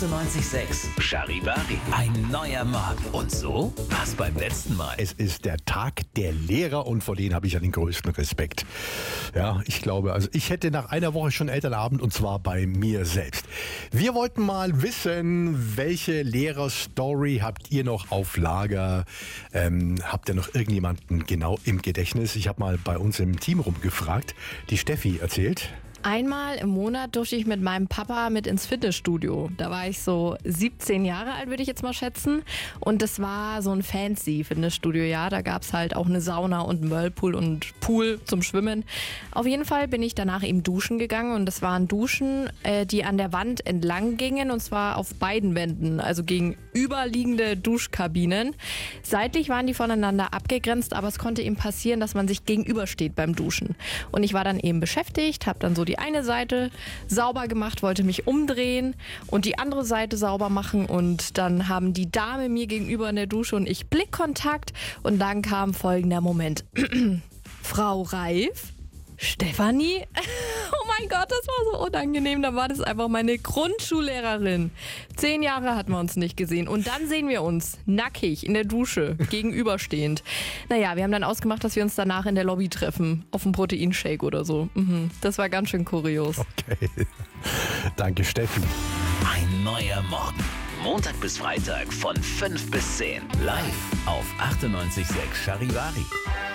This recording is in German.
98.6 Charivari. Ein neuer Morgen. Und so war's beim letzten Mal. Es ist der Tag der Lehrer und vor denen habe ich ja den größten Respekt. Ja, ich glaube, also ich hätte nach einer Woche schon Elternabend und zwar bei mir selbst. Wir wollten mal wissen, welche Lehrerstory habt ihr noch auf Lager? Habt ihr noch irgendjemanden genau im Gedächtnis? Ich habe mal bei uns im Team rumgefragt. Die Steffi erzählt. Einmal im Monat durfte ich mit meinem Papa mit ins Fitnessstudio. Da war ich so 17 Jahre alt, würde ich jetzt mal schätzen. Und das war so ein fancy Fitnessstudio, ja. Da gab es halt auch eine Sauna und einen Whirlpool und Pool zum Schwimmen. Auf jeden Fall bin ich danach eben duschen gegangen. Und das waren Duschen, die an der Wand entlang gingen. Und zwar auf beiden Wänden, also gegenüberliegende Duschkabinen. Seitlich waren die voneinander abgegrenzt, aber es konnte eben passieren, dass man sich gegenübersteht beim Duschen. Und ich war dann eben beschäftigt, habe dann so die eine Seite sauber gemacht, wollte mich umdrehen und die andere Seite sauber machen und dann haben die Dame mir gegenüber in der Dusche und ich Blickkontakt und dann kam folgender Moment. Frau Reif? Stefanie? Oh mein Gott, das war so unangenehm. Da war das einfach meine Grundschullehrerin. 10 Jahre hatten wir uns nicht gesehen. Und dann sehen wir uns nackig in der Dusche, gegenüberstehend. Naja, wir haben dann ausgemacht, dass wir uns danach in der Lobby treffen. Auf einen Proteinshake oder so. Das war ganz schön kurios. Okay. Danke, Steffi. Ein neuer Morgen. Montag bis Freitag von 5 bis 10. Live auf 98.6 Charivari.